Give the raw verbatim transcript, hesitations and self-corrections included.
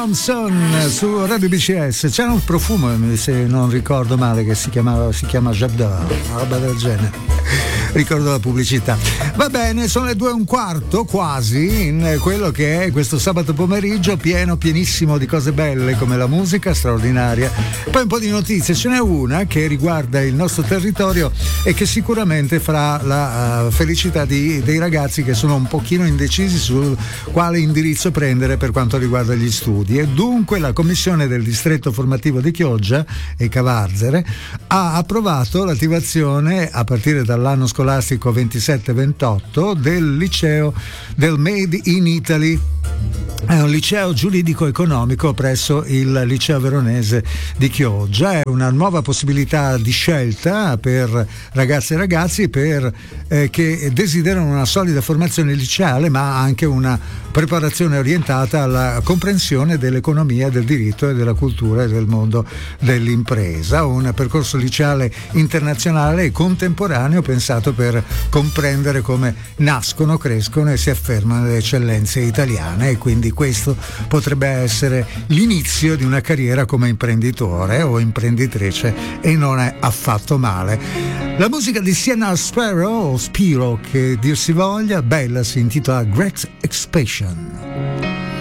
Thompson su Radio B C S. C'era un profumo, se non ricordo male, che si chiamava si chiama J'adore, una roba del genere. Ricordo la pubblicità. Va bene, sono le due e un quarto quasi in quello che è questo sabato pomeriggio pieno, pienissimo di cose belle come la musica straordinaria. Poi un po' di notizie, ce n'è una che riguarda il nostro territorio e che sicuramente farà la uh, felicità di, dei ragazzi che sono un pochino indecisi sul quale indirizzo prendere per quanto riguarda gli studi. E dunque la commissione del distretto formativo di Chioggia e Cavarzere ha approvato l'attivazione a partire dall'anno scolastico ventisette ventotto del liceo del Made in Italy. È un liceo giuridico economico presso il liceo veronese di Chioggia. È una nuova possibilità di scelta per ragazze e ragazzi per, eh, che desiderano una solida formazione liceale, ma anche una preparazione orientata alla comprensione dell'economia, del diritto e della cultura e del mondo dell'impresa. Un percorso liceale internazionale e contemporaneo pensato per comprendere come nascono, crescono e si affermano le eccellenze italiane, e quindi questo potrebbe essere l'inizio di una carriera come imprenditore o imprenditrice, e non è affatto male. La musica di Sienna Sparrow, o Spiro che dir si voglia, bella, si intitola Great Expansion.